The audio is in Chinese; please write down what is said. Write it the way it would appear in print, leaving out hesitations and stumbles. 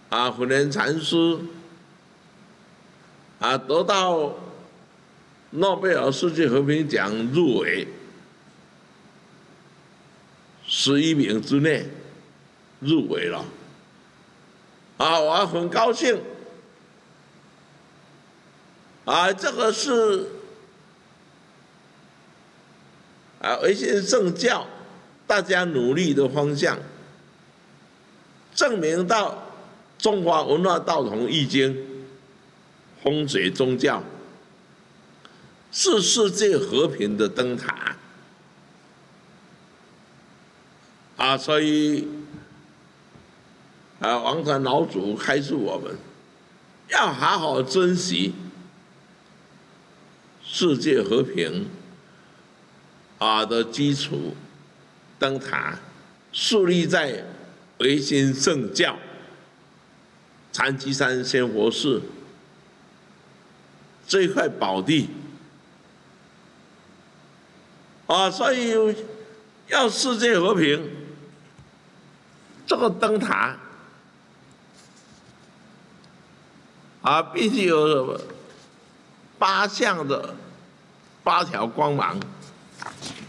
福莲禅师得到诺贝尔世界和平奖入围11名之内入围了，我很高兴，这个是维新圣教大家努力的方向，证明到中华文化道统易经风水宗教是世界和平的灯塔所以王传老祖开示我们要好好珍惜世界和平的基础灯塔，树立在维新圣教禅机山仙佛寺这一块宝地所以要世界和平，这个灯塔必须有8条光芒。